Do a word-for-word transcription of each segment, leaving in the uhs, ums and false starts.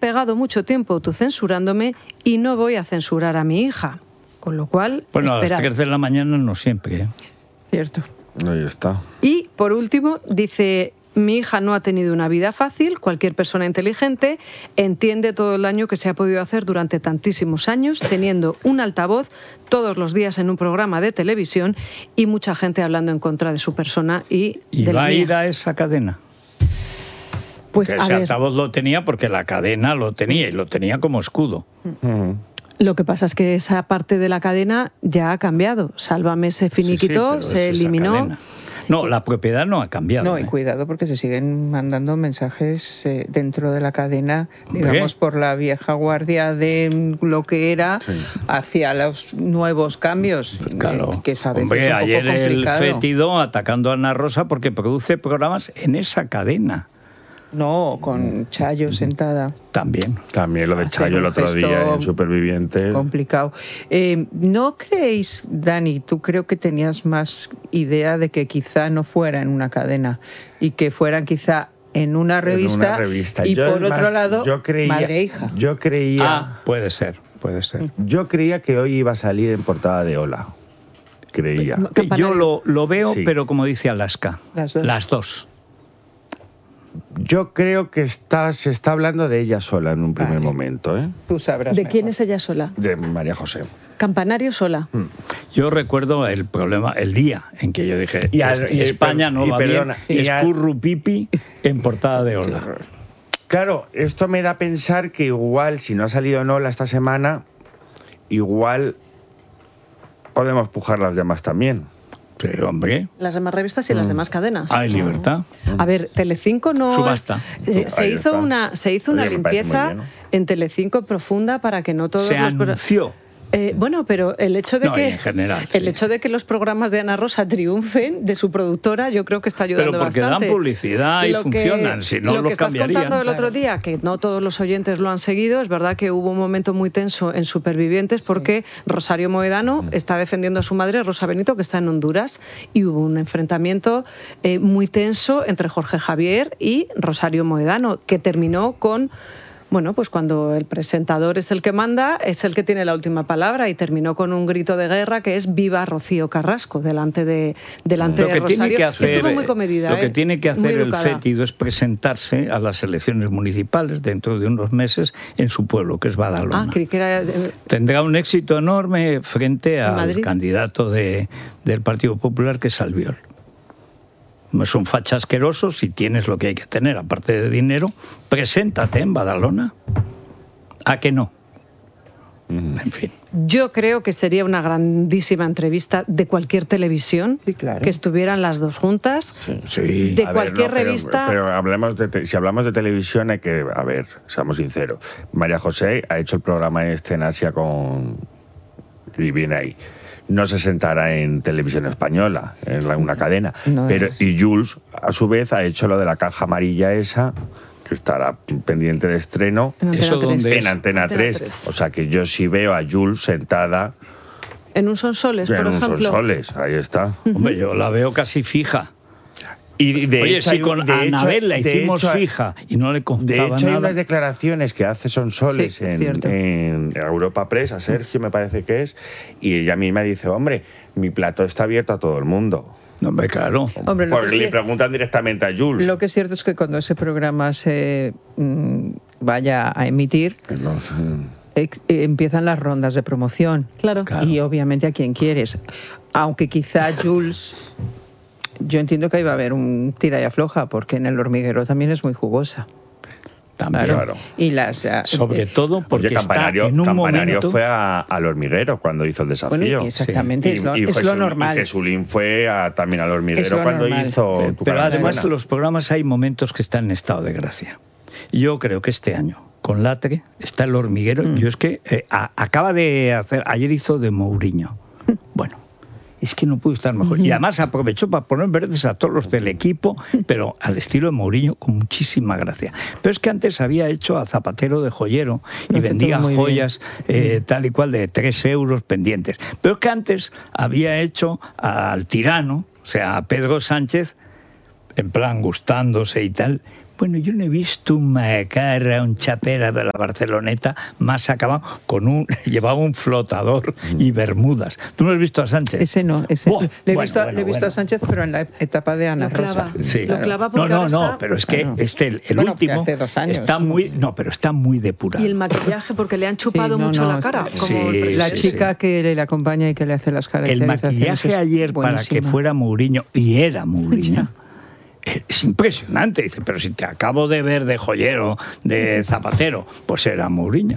pegado mucho tiempo autocensurándome y no voy a censurar a mi hija. Con lo cual, bueno, esperad. a las tres de la mañana no siempre, ¿eh? Cierto. Ahí está. Y, por último, dice... Mi hija no ha tenido una vida fácil, cualquier persona inteligente entiende todo el daño que se ha podido hacer durante tantísimos años teniendo un altavoz todos los días en un programa de televisión y mucha gente hablando en contra de su persona y, ¿Y de la va a mía. ir a esa cadena? Pues Que a ese ver, altavoz lo tenía porque la cadena lo tenía y lo tenía como escudo. Uh-huh. lo que pasa es que esa parte de la cadena ya ha cambiado. Sálvame se finiquitó, Sí, sí, pero se es esa eliminó. cadena. No, la propiedad no ha cambiado. No, y ¿eh? cuidado porque se siguen mandando mensajes eh, dentro de la cadena, digamos, ¿Qué? por la vieja guardia de lo que era Sí. hacia los nuevos cambios. Claro. eh, que sabes, Hombre, es un poco ayer el complicado. fétido atacando a Ana Rosa porque produce programas en esa cadena. No, con Chayo sentada. También. También lo de Hacer Chayo el un otro gesto día en Superviviente. Complicado. Eh, ¿No creéis, Dani, tú creo que tenías más idea de que quizá no fuera en una cadena y que fueran quizá en una revista, En una revista. y Yo, por es otro más, lado, yo creía, madre e hija? Yo creía, Ah, puede ser, puede ser. yo creía que hoy iba a salir en portada de Hola. Creía. Campanario. Yo lo, lo veo, Sí. pero como dice Alaska, Las dos. Las dos. Yo creo que está, se está hablando de ella sola en un primer Vale. momento, ¿eh? Tú sabrás. ¿De mejor. quién es ella sola? De María José. Campanario sola. Yo recuerdo el problema, el día en que yo dije, Y al- "Este, y- España no y va perdona, bien, y al- escurrupipi en portada de Hola. Claro, esto me da a pensar que igual, si no ha salido en Hola esta semana, igual podemos pujar las demás también. Sí, hombre, Las demás revistas y las demás cadenas. hay libertad. A ver, Telecinco no... Subasta. eh, se, Ahí hizo está. una, se hizo una Oye, me parece muy limpieza bien, ¿no? en Telecinco profunda para que no todos Se los... pro- anunció. Eh, bueno, pero el hecho de No, que y en general, el sí. hecho de que los programas de Ana Rosa triunfen de su productora, yo creo que está ayudando Pero porque bastante. dan publicidad y Lo que- funcionan, si no lo los que estás cambiarían. contando el otro Claro. día, que no todos los oyentes lo han seguido, es verdad que hubo un momento muy tenso en Supervivientes porque Rosario Moedano está defendiendo a su madre, Rosa Benito, que está en Honduras, y hubo un enfrentamiento eh, muy tenso entre Jorge Javier y Rosario Moedano, que terminó con... Bueno, pues cuando el presentador es el que manda, es el que tiene la última palabra y terminó con un grito de guerra que es viva Rocío Carrasco delante de delante Lo de que Rosario. tiene que hacer, Estuvo muy comedida, lo que ¿eh? tiene que Muy hacer el educada. fétido es presentarse a las elecciones municipales dentro de unos meses en su pueblo, que es Badalona. Ah, creí que era... eh, Tendrá un éxito enorme frente al Madrid? candidato de, del Partido Popular, que es Albiol. Es un facha asqueroso. Si tienes lo que hay que tener, aparte de dinero, preséntate en Badalona. ¿A que no? En fin. Yo creo que sería una grandísima entrevista de cualquier televisión, Sí, claro. que estuvieran las dos juntas. Sí. De A ver, cualquier no, pero- revista- Pero, hablemos de te- si hablamos de televisión, hay que, a ver, seamos sinceros. María José ha hecho el programa este en Asia con. Y viene ahí. No se sentará en televisión española, en la- una cadena. No pero, es. y Jules, a su vez, ha hecho lo de la caja amarilla esa, que estará pendiente de estreno En Antena ¿Eso tres. dónde en Antena, Antena tres. tres. O sea que yo sí veo a Jules sentada En un Sonsoles, en por un ejemplo. Sonsoles. Ahí está. Hombre, yo la veo casi fija. Y de Oye, hecho, si hay un- con de hecho- Anabel la de hicimos hecho, fija y no le De contaba hecho, hay nada. unas declaraciones que hace Sonsoles Sí, es en, cierto. en Europa Press, a Sergio me parece que es, y ella misma dice, hombre, mi plato está abierto a todo el mundo. No, hombre, claro. Hombre, lo Porque que le sí- preguntan directamente a Jules. Lo que es cierto es que cuando ese programa se mm, vaya a emitir, No sé. ex- eh, empiezan las rondas de promoción. Claro. Claro. Y obviamente a quien quieres. Aunque quizá Jules, yo entiendo que ahí va a haber un tira y afloja, porque en El Hormiguero también es muy jugosa. También. Claro. Y las, eh, Sobre todo porque Oye, Campanario, está en un Campanario momento... fue a- al hormiguero cuando hizo el bueno, desafío. y exactamente, Y- es lo, y es Jesús- lo normal. Y Jesulín fue a- también al Es hormiguero lo cuando normal. hizo Eh, Tu Pero cara me además suena. los programas hay momentos que están en estado de gracia. Yo creo que este año, con Latre, está El Hormiguero. Mm. Yo es que eh, a- acaba de hacer... Ayer hizo de Mourinho. Bueno, es que no pudo estar mejor. Y además aprovechó para poner verdes a todos los del equipo, pero al estilo de Mourinho, con muchísima gracia. Pero es que antes había hecho a Zapatero de joyero y Lo hace vendía todo muy joyas eh, tal y cual de tres euros pendientes. Pero es que antes había hecho al tirano, o sea, a Pedro Sánchez, en plan gustándose y tal. Bueno, yo no he visto un macara, un chapera de la Barceloneta más acabado con un... llevaba un flotador y bermudas. ¿Tú no has visto a Sánchez? Ese no, ese. Oh, le he, bueno, visto, bueno, le he visto bueno. a Sánchez, pero en la etapa de Ana Lo clava. Rosa. Sí. Lo clava No, porque no, ahora no, está- pero es que Claro. este, el, el Bueno, que último, hace dos años. está muy... No, pero está muy depurado. Y el maquillaje, porque le han chupado Sí, no, mucho no, la cara. sí, Como el sí, La presidente. chica sí. que le acompaña y que le hace las El caracterizaciones maquillaje es ayer para que buenísima. fuera Mourinho, y era Mourinho, es impresionante. Dice, pero si te acabo de ver de joyero, de zapatero, pues era Mourinho.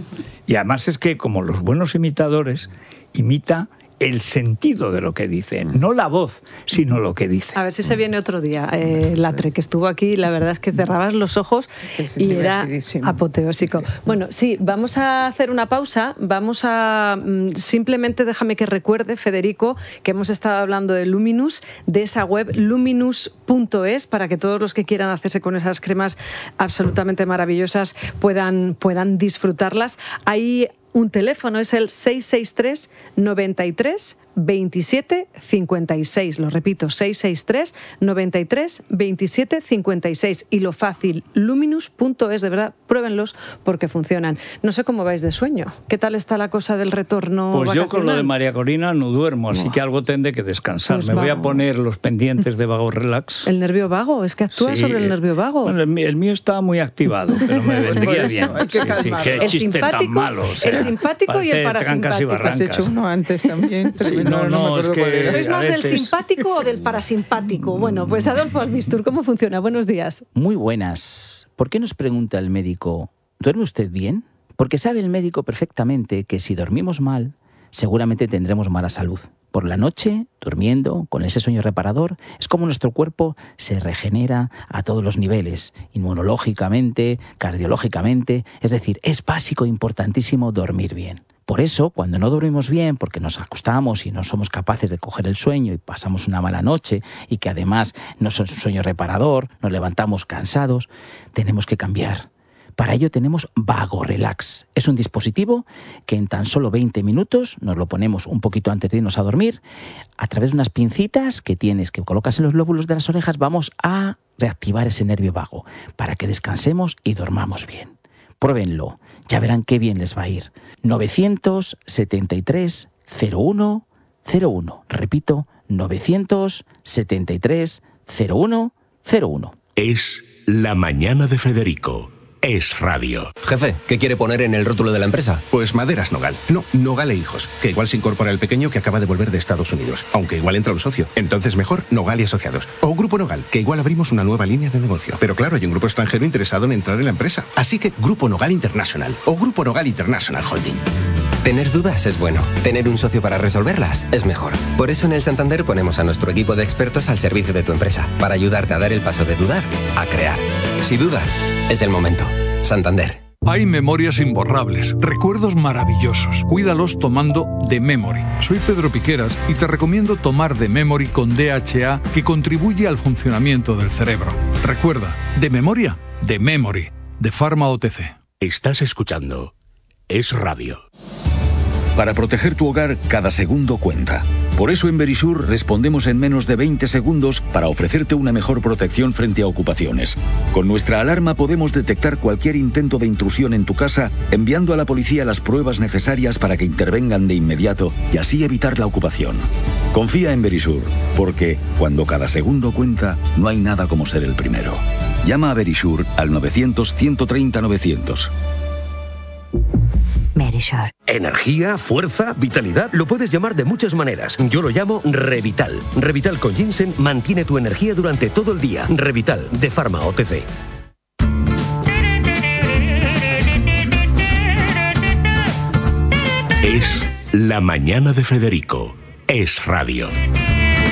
Y además es que, como los buenos imitadores, imita el sentido de lo que dice, no la voz, sino lo que dice. A ver si se viene otro día. Eh, Latre, que estuvo aquí, la verdad es que cerrabas los ojos Es y era divertidísimo. apoteósico. Bueno, sí, vamos a hacer una pausa. Vamos a... mm, simplemente déjame que recuerde, Federico, que hemos estado hablando de Luminous, de esa web luminous punto es, para que todos los que quieran hacerse con esas cremas absolutamente maravillosas puedan, puedan disfrutarlas. Hay un teléfono, es el seis seis tres, noventa y tres, veintisiete, cincuenta y seis. Lo repito, seis seis tres, noventa y tres, veintisiete, cincuenta y seis. Y lo fácil, luminous punto es, de verdad, pruébenlos porque funcionan. No sé cómo vais de sueño. ¿Qué tal está la cosa del retorno Pues yo con lo de vacacional? María Corina no duermo, así que algo tendré que descansar. Pues Me voy a vago. poner los pendientes de Vago Relax. El nervio vago, es que actúa Sí. sobre el nervio vago. Bueno, el, mío, el mío está muy activado, pero me Pues por vendría eso bien. hay que Sí, sí, calmarlo. qué El chiste tan simpático- malo. o sea, el simpático y el parece trancas y parasimpático. Has hecho barrancas. uno antes también. Sí, tremendo, no, me no, acuerdo es que- cuál era. ¿Sois a más del veces- simpático o del parasimpático? Bueno, pues Adolfo Albistur, ¿cómo funciona? Buenos días. Muy buenas. ¿Por qué nos pregunta el médico, ¿duerme usted bien? Porque sabe el médico perfectamente que si dormimos mal, seguramente tendremos mala salud. Por la noche, durmiendo, con ese sueño reparador, es como nuestro cuerpo se regenera a todos los niveles, inmunológicamente, cardiológicamente, es decir, es básico, importantísimo dormir bien. Por eso, cuando no dormimos bien, porque nos acostamos y no somos capaces de coger el sueño y pasamos una mala noche y que además no es un sueño reparador, nos levantamos cansados, tenemos que cambiar. Para ello tenemos Vago Relax. Es un dispositivo que en tan solo veinte minutos nos lo ponemos un poquito antes de irnos a dormir. A través de unas pincitas que tienes, que colocas en los lóbulos de las orejas, vamos a reactivar ese nervio vago para que descansemos y dormamos bien. Pruébenlo, ya verán qué bien les va a ir. novecientos setenta y tres, cero uno cero uno. Repito, novecientos setenta y tres, cero uno cero uno. Es La Mañana de Federico. Es radio. Jefe, ¿qué quiere poner en el rótulo de la empresa? Pues Maderas Nogal. No, Nogal e Hijos. Que igual se incorpora el pequeño que acaba de volver de Estados Unidos. Aunque igual entra un socio. Entonces mejor Nogal y Asociados. O Grupo Nogal, que igual abrimos una nueva línea de negocio. Pero claro, hay un grupo extranjero interesado en entrar en la empresa. Así que Grupo Nogal International. O Grupo Nogal International Holding. Tener dudas es bueno. Tener un socio para resolverlas es mejor. Por eso en el Santander ponemos a nuestro equipo de expertos al servicio de tu empresa. Para ayudarte a dar el paso de dudar a crear. Si dudas, es el momento. Santander. Hay memorias imborrables, recuerdos maravillosos. Cuídalos tomando The Memory. Soy Pedro Piqueras y te recomiendo tomar The Memory con D H A, que contribuye al funcionamiento del cerebro. Recuerda, de memoria, The Memory, de Pharma O T C. Estás escuchando Es radio. Para proteger tu hogar, cada segundo cuenta. Por eso en Verisur respondemos en menos de veinte segundos para ofrecerte una mejor protección frente a ocupaciones. Con nuestra alarma podemos detectar cualquier intento de intrusión en tu casa, enviando a la policía las pruebas necesarias para que intervengan de inmediato y así evitar la ocupación. Confía en Verisur, porque cuando cada segundo cuenta, no hay nada como ser el primero. Llama a Verisur al novecientos, ciento treinta, novecientos. Verisur. Energía, fuerza, vitalidad, lo puedes llamar de muchas maneras. Yo lo llamo Revital. Revital con ginseng mantiene tu energía durante todo el día. Revital, de Pharma O T C. Es La Mañana de Federico. Es radio.